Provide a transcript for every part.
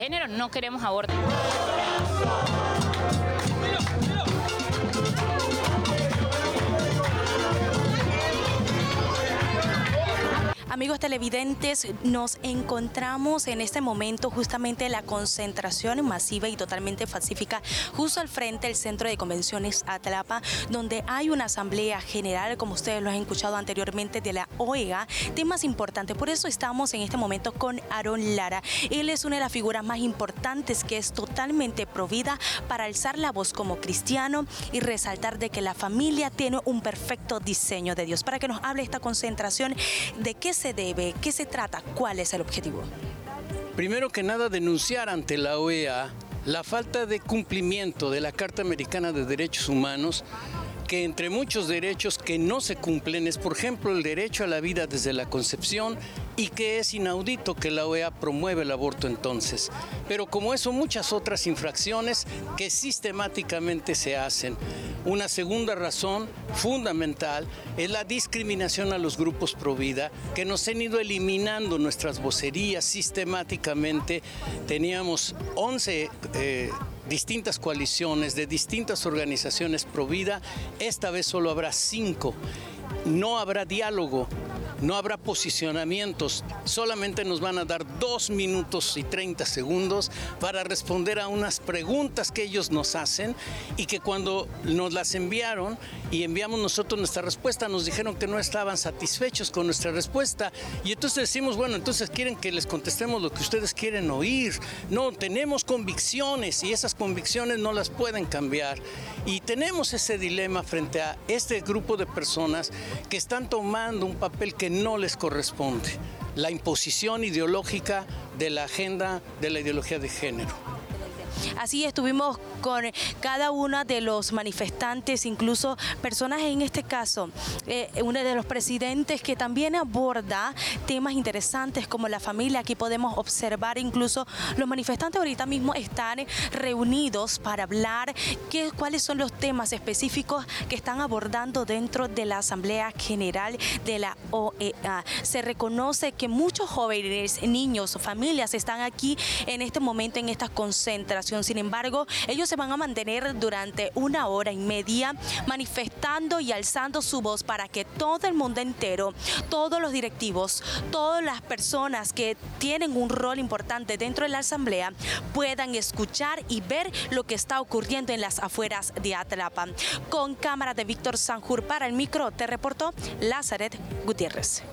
Género, no queremos aborto. Amigos televidentes, nos encontramos en este momento justamente en la concentración masiva y totalmente pacífica justo al frente del Centro de Convenciones Atlapa, donde hay una asamblea general, como ustedes lo han escuchado anteriormente, de la OEA, temas importantes. Por eso estamos en este momento con Aaron Lara. Él es una de las figuras más importantes que es totalmente provida para alzar la voz como cristiano y resaltar de que la familia tiene un perfecto diseño de Dios. Para que nos hable esta concentración, de qué se debe, qué se trata, cuál es el objetivo. Primero que nada, denunciar ante la OEA la falta de cumplimiento de la Carta Americana de Derechos Humanos, que entre muchos derechos que no se cumplen es, por ejemplo, el derecho a la vida desde la concepción, y que es inaudito que la OEA promueva el aborto entonces. Pero como eso, muchas otras infracciones que sistemáticamente se hacen. Una segunda razón fundamental es la discriminación a los grupos pro vida, que nos han ido eliminando nuestras vocerías sistemáticamente. Teníamos 11 distintas coaliciones de distintas organizaciones pro vida. Esta vez solo habrá 5. No habrá diálogo, no habrá posicionamientos, solamente nos van a dar 2 minutos y 30 segundos para responder a unas preguntas que ellos nos hacen, y que cuando nos las enviaron y enviamos nosotros nuestra respuesta, nos dijeron que no estaban satisfechos con nuestra respuesta, y entonces decimos, bueno, entonces quieren que les contestemos lo que ustedes quieren oír. No, tenemos convicciones y esas convicciones no las pueden cambiar, y tenemos ese dilema frente a este grupo de personas que están tomando un papel que no les corresponde, la imposición ideológica de la agenda de la ideología de género. Así estuvimos con cada uno de los manifestantes, incluso personas en este caso, uno de los presidentes que también aborda temas interesantes como la familia. Aquí podemos observar incluso los manifestantes ahorita mismo están reunidos para hablar cuáles son los temas específicos que están abordando dentro de la Asamblea General de la OEA. Se reconoce que muchos jóvenes, niños, familias están aquí en este momento en esta concentración. Sin embargo, ellos se van a mantener durante 1 hora y media manifestando y alzando su voz para que todo el mundo entero, todos los directivos, todas las personas que tienen un rol importante dentro de la asamblea puedan escuchar y ver lo que está ocurriendo en las afueras de Atlapa. Con cámara de Víctor Sanjur para el micro, te reportó Lazaret Gutiérrez.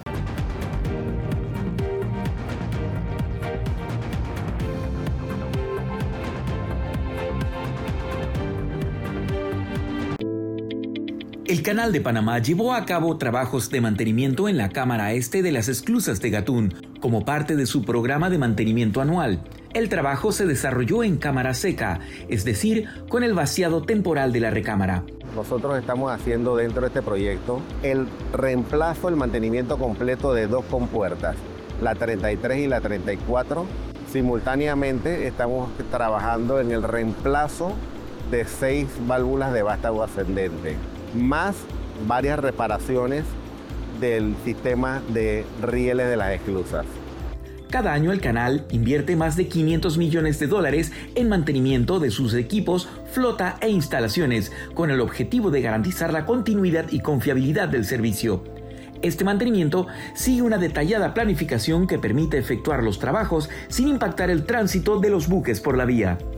El Canal de Panamá llevó a cabo trabajos de mantenimiento en la cámara este de las esclusas de Gatún, como parte de su programa de mantenimiento anual. El trabajo se desarrolló en cámara seca, es decir, con el vaciado temporal de la recámara. Nosotros estamos haciendo dentro de este proyecto el reemplazo, el mantenimiento completo de 2 compuertas, la 33 y la 34. Simultáneamente estamos trabajando en el reemplazo de 6 válvulas de vástago ascendente, más varias reparaciones del sistema de rieles de las esclusas. Cada año el canal invierte más de $500 millones en mantenimiento de sus equipos, flota e instalaciones, con el objetivo de garantizar la continuidad y confiabilidad del servicio. Este mantenimiento sigue una detallada planificación que permite efectuar los trabajos sin impactar el tránsito de los buques por la vía.